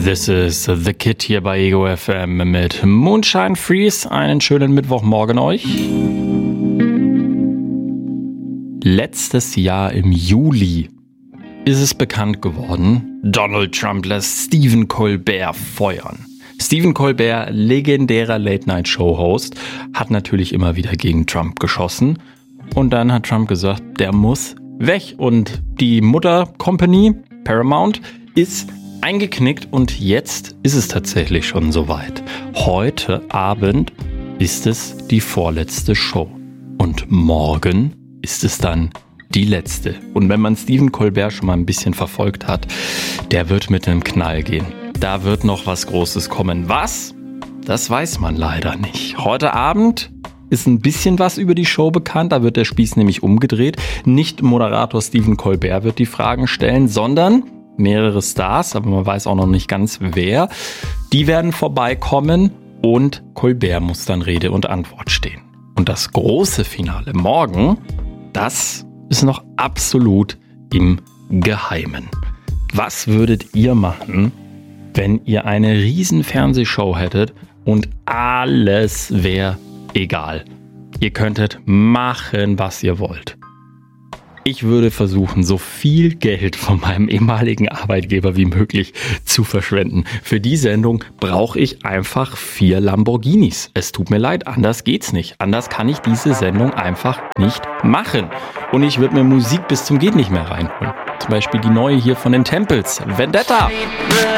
This is The Kid hier bei Ego FM mit Moonshine Freeze. Einen schönen Mittwochmorgen euch. Letztes Jahr im Juli ist es bekannt geworden, Donald Trump lässt Stephen Colbert feuern. Stephen Colbert, legendärer Late-Night-Show-Host, hat natürlich immer wieder gegen Trump geschossen. Und dann hat Trump gesagt, der muss weg. Und die Mutter-Company, Paramount, ist eingeknickt und jetzt ist es tatsächlich schon soweit. Heute Abend ist es die vorletzte Show. Und morgen ist es dann die letzte. Und wenn man Stephen Colbert schon mal ein bisschen verfolgt hat, der wird mit einem Knall gehen. Da wird noch was Großes kommen. Was? Das weiß man leider nicht. Heute Abend ist ein bisschen was über die Show bekannt. Da wird der Spieß nämlich umgedreht. Nicht Moderator Stephen Colbert wird die Fragen stellen, sondern mehrere Stars, aber man weiß auch noch nicht ganz wer. Die werden vorbeikommen und Colbert muss dann Rede und Antwort stehen. Und das große Finale morgen, das ist noch absolut im Geheimen. Was würdet ihr machen, wenn ihr eine riesen Fernsehshow hättet und alles wäre egal? Ihr könntet machen, was ihr wollt. Ich würde versuchen, so viel Geld von meinem ehemaligen Arbeitgeber wie möglich zu verschwenden. Für die Sendung brauche ich einfach 4 Lamborghinis. Es tut mir leid, anders geht's nicht. Anders kann ich diese Sendung einfach nicht machen. Und ich würde mir Musik bis zum Geht nicht mehr reinholen. Zum Beispiel die neue hier von den Tempels, Vendetta.